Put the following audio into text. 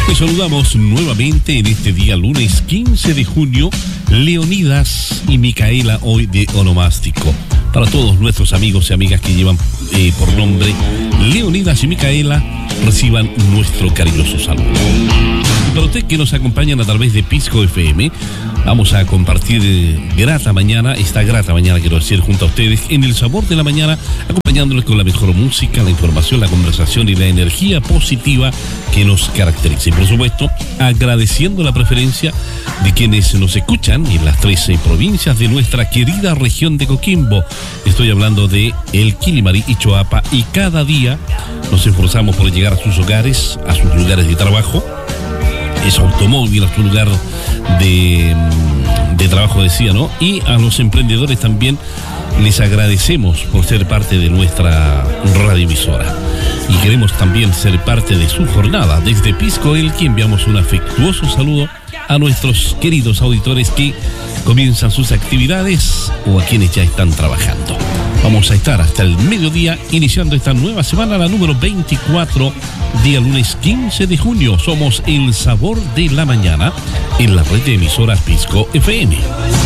Pues saludamos nuevamente en este día lunes 15 de junio, Leonidas y Micaela, hoy de onomástico. Para todos nuestros amigos y amigas que llevan por nombre Leonidas y Micaela, reciban nuestro cariñoso saludo. Y para usted que nos acompañan a través de Pisco FM, vamos a compartir esta grata mañana, quiero decir, junto a ustedes, en el sabor de la mañana, acompañándoles con la mejor música, la información, la conversación y la energía positiva que nos caracteriza. Y por supuesto, agradeciendo la preferencia de quienes nos escuchan en las 13 provincias de nuestra querida región de Coquimbo. Estoy hablando de El Quilimarí y Choapa, y cada día nos esforzamos por llegar a sus hogares, a sus lugares de trabajo, es automóvil, a su lugar de trabajo, decía, ¿no? Y a los emprendedores también les agradecemos por ser parte de nuestra radioemisora. Y queremos también ser parte de su jornada. Desde Pisco Elqui enviamos un afectuoso saludo a nuestros queridos auditores que comienzan sus actividades o a quienes ya están trabajando. Vamos a estar hasta el mediodía iniciando esta nueva semana, la número 24, día lunes 15 de junio. Somos El Sabor de la Mañana en la red de emisoras Pisco FM.